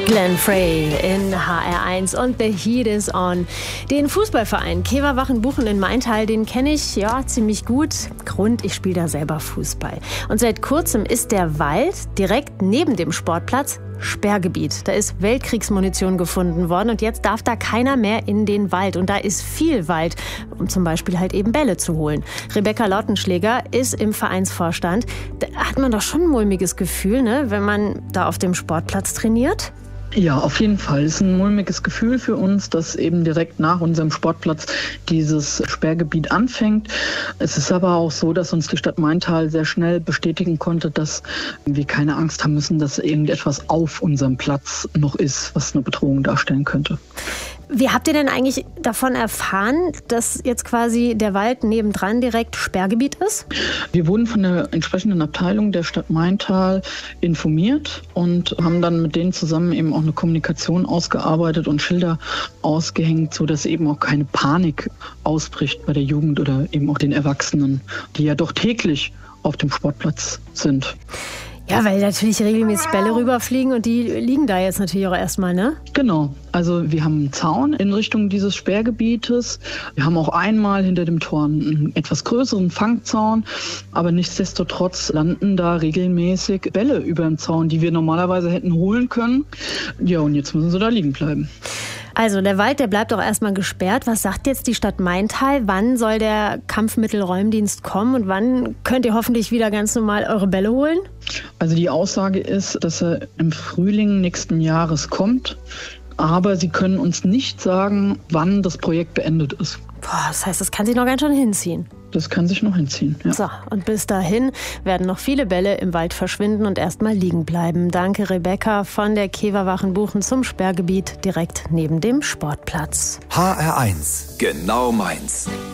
Glenn Frey in HR1 und The Heat is on. Den Fußballverein Keverwachen-Buchen in Maintal, den kenne ich ziemlich gut. Grund, ich spiele da selber Fußball. Und seit kurzem ist der Wald direkt neben dem Sportplatz Sperrgebiet. Da ist Weltkriegsmunition gefunden worden und jetzt darf da keiner mehr in den Wald. Und da ist viel Wald, um zum Beispiel halt eben Bälle zu holen. Rebecca Lautenschläger ist im Vereinsvorstand. Da hat man doch schon ein mulmiges Gefühl, ne, wenn man da auf dem Sportplatz trainiert? Ja, auf jeden Fall. Es ist ein mulmiges Gefühl für uns, dass eben direkt nach unserem Sportplatz dieses Sperrgebiet anfängt. Es ist aber auch so, dass uns die Stadt Maintal sehr schnell bestätigen konnte, dass wir keine Angst haben müssen, dass irgendetwas auf unserem Platz noch ist, was eine Bedrohung darstellen könnte. Wie habt ihr denn eigentlich davon erfahren, dass jetzt quasi der Wald nebendran direkt Sperrgebiet ist? Wir wurden von der entsprechenden Abteilung der Stadt Maintal informiert und haben dann mit denen zusammen eben auch eine Kommunikation ausgearbeitet und Schilder ausgehängt, sodass eben auch keine Panik ausbricht bei der Jugend oder eben auch den Erwachsenen, die ja doch täglich auf dem Sportplatz sind. Ja, weil natürlich regelmäßig Bälle rüberfliegen und die liegen da jetzt natürlich auch erstmal, ne? Genau. Also wir haben einen Zaun in Richtung dieses Sperrgebietes. Wir haben auch einmal hinter dem Tor einen etwas größeren Fangzaun. Aber nichtsdestotrotz landen da regelmäßig Bälle über dem Zaun, die wir normalerweise hätten holen können. Ja, und jetzt müssen sie da liegen bleiben. Also der Wald, der bleibt auch erstmal gesperrt. Was sagt jetzt die Stadt Maintal? Wann soll der Kampfmittelräumdienst kommen und wann könnt ihr hoffentlich wieder ganz normal eure Bälle holen? Also die Aussage ist, dass er im Frühling nächsten Jahres kommt. Aber sie können uns nicht sagen, wann das Projekt beendet ist. Boah, das heißt, das kann sich noch ganz schön hinziehen. Das kann sich noch hinziehen, ja. So, und bis dahin werden noch viele Bälle im Wald verschwinden und erstmal liegen bleiben. Danke, Rebecca von der Keverwachen-Buchen zum Sperrgebiet direkt neben dem Sportplatz. HR1, genau meins.